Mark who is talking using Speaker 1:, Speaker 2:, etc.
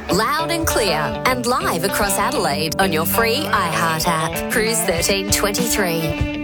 Speaker 1: Loud and clear and live across Adelaide on your free iHeart app. Cruise 1323.